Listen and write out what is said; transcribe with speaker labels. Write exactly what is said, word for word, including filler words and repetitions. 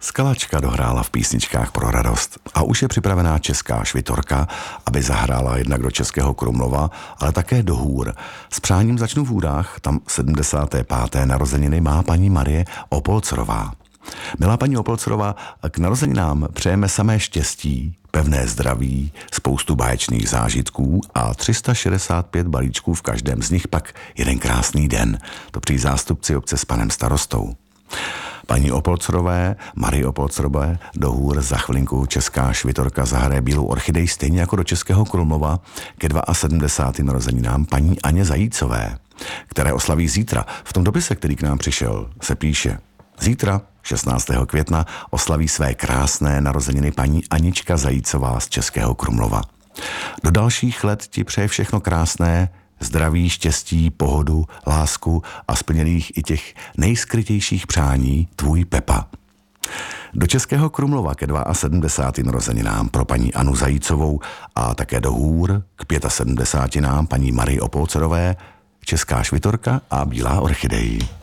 Speaker 1: Skalačka dohrála v písničkách pro radost a už je připravená česká švitorka, aby zahrála jednak do Českého Krumlova, ale také do Hůr. S přáním začnu v Hůrách, tam sedmdesáté páté narozeniny má paní Marie Opolcerová. Milá paní Opolcerová, k narozeninám přejeme samé štěstí, pevné zdraví, spoustu báječných zážitků a tři sta šedesát pět balíčků, v každém z nich pak jeden krásný den. To přijí zástupci obce s panem starostou. Paní Opolcerové, Marie Opolcerové, do Hůr za chvilinku česká švitorka zahraje Bílou orchidej, stejně jako do Českého Krumlova ke sedmdesátým narozeninám paní Aně Zajícové, které oslaví zítra. V tom dopise, který k nám přišel, se píše: zítra, šestnáctého května, oslaví své krásné narozeniny paní Anička Zajícová z Českého Krumlova. Do dalších let ti přeje všechno krásné, zdraví, štěstí, pohodu, lásku a splněných i těch nejskrytějších přání tvůj Pepa. Do Českého Krumlova ke sedmdesátým dvou narozeninám pro paní Anu Zajícovou a také do Hůr k sedmdesáti pěti paní Marie Opolcerové česká švitorka a Bílá orchidej.